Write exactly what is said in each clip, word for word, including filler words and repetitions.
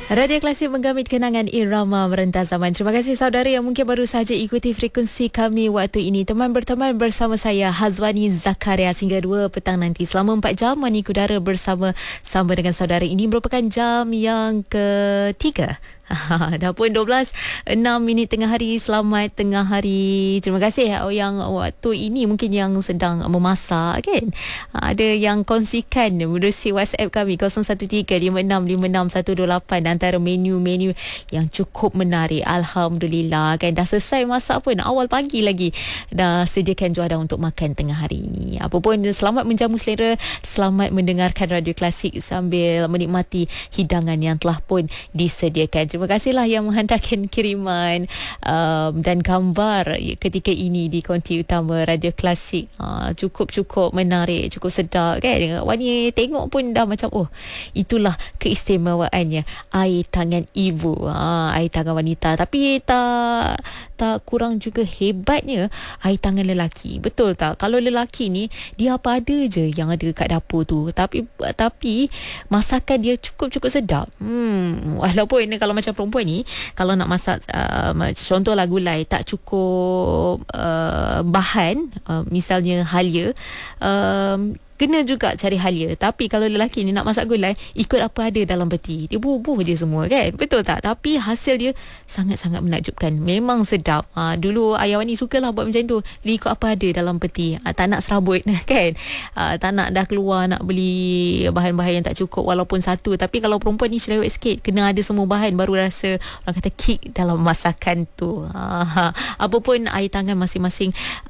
Radio Klasik menggamit kenangan irama merentas zaman. Terima kasih saudara yang mungkin baru saja ikuti frekuensi kami waktu ini. Teman berteman bersama saya Hazwani Zakaria hingga dua petang nanti. Selama empat jam Wani Kudara bersama sama dengan saudara. Ini merupakan jam yang ketiga. Dah pun dua belas enam minit tengah hari. Selamat tengah hari. Terima kasih yang waktu ini mungkin yang sedang memasak kan. Ada yang kongsikan menerusi WhatsApp kami kosong satu tiga lima enam lima enam satu dua lapan antara menu-menu yang cukup menarik. Alhamdulillah kan. Dah selesai masak pun awal pagi lagi. Dah sediakan juara untuk makan tengah hari ini. Apapun, selamat menjamu selera. Selamat mendengarkan Radio Klasik sambil menikmati hidangan yang telah pun disediakan. Terima kasihlah yang menghantarkan kiriman um, dan gambar ketika ini di konti utama Radio Klasik. Uh, cukup-cukup menarik, cukup sedap kan. Wani tengok pun dah macam oh, itulah keistimewaannya air tangan ibu, uh, air tangan wanita. Tapi tak tak kurang juga hebatnya air tangan lelaki. Betul tak? Kalau lelaki ni dia apa ada je yang ada kat dapur tu. Tapi tapi masakan dia cukup-cukup sedap. Hmm, walaupun kalau macam perempuan ni kalau nak masak uh, contohlah gulai tak cukup uh, bahan, uh, misalnya halia, um, kena juga cari halia. Tapi kalau lelaki ni nak masak gulai, ikut apa ada dalam peti. Dia bubuh je semua kan. Betul tak? Tapi hasil dia sangat-sangat menakjubkan. Memang sedap. Ha, dulu ayah Wani sukalah buat macam tu. Dia ikut apa ada dalam peti. Ha, tak nak serabut kan. Ha, tak nak dah keluar nak beli bahan-bahan yang tak cukup walaupun satu. Tapi kalau perempuan ni cerewet sikit, kena ada semua bahan baru rasa orang kata kick dalam masakan tu. Ha, ha. Apapun air tangan masing-masing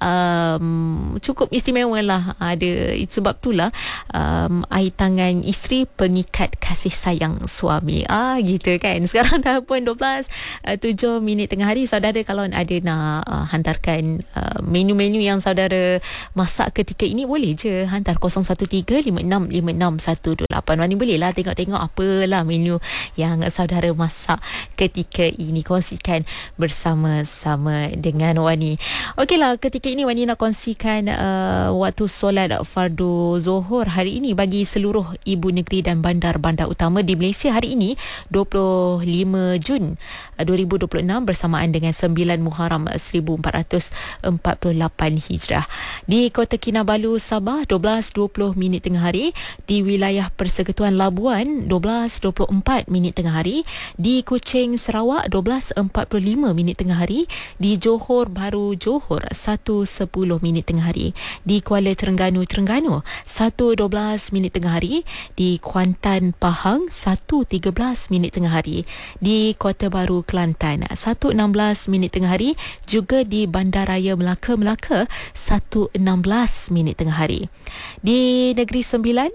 um, cukup istimewa lah. Ada sebab itulah um, air tangan isteri pengikat kasih sayang suami. Ah gitu kan. Sekarang dah pun dua belas tujuh minit tengah hari. Saudara kalau ada nak uh, hantarkan uh, menu-menu yang saudara masak ketika ini, boleh je hantar kosong satu tiga lima enam lima enam satu dua lapan. Wani boleh lah tengok-tengok apalah menu yang saudara masak ketika ini. Kongsikan bersama-sama dengan Wani. Okeylah, ketika ini Wani nak kongsikan uh, waktu solat fardu Zohor hari ini bagi seluruh ibu negeri dan bandar-bandar utama di Malaysia hari ini dua puluh lima Jun dua ribu dua puluh enam bersamaan dengan sembilan Muharram seribu empat ratus empat puluh lapan Hijrah. Di Kota Kinabalu, Sabah dua belas dua puluh minit tengah hari. Di wilayah Persekutuan Labuan dua belas dua puluh empat minit tengah hari. Di Kuching, Sarawak dua belas empat puluh lima minit tengah hari. Di Johor Bahru, Johor satu sepuluh minit tengah hari. Di Kuala Terengganu, Terengganu satu dua belas minit tengah hari. Di Kuantan, Pahang satu tiga belas minit tengah hari. Di Kota Baru, Kelantan satu enam belas minit tengah hari. Juga di Bandaraya Melaka, Melaka satu enam belas minit tengah hari. Di Negeri Sembilan,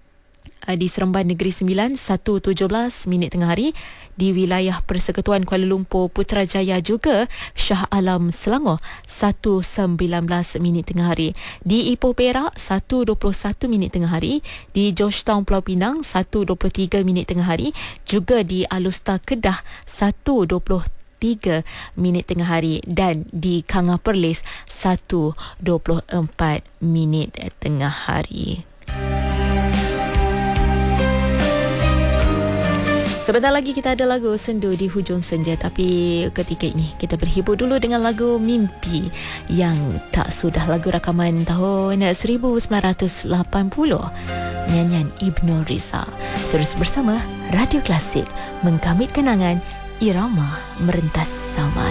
di Seremban Negeri Sembilan satu tujuh belas minit tengah hari. Di wilayah Persekutuan Kuala Lumpur, Putrajaya juga Shah Alam, Selangor satu sembilan belas minit tengah hari. Di Ipoh Perak satu dua puluh satu minit tengah hari. Di Georgetown Pulau Pinang satu dua puluh tiga minit tengah hari. Juga di Alustar Kedah satu dua puluh tiga minit tengah hari. Dan di Kanga Perlis satu dua puluh empat minit tengah hari. Sebentar lagi kita ada lagu Sendu di Hujung Senja. Tapi ketika ini kita berhibur dulu dengan lagu Mimpi yang tak sudah, lagu rakaman tahun seribu sembilan ratus lapan puluh, nyanyian Ibnu Riza. Terus bersama Radio Klasik menggamit kenangan irama merentas zaman.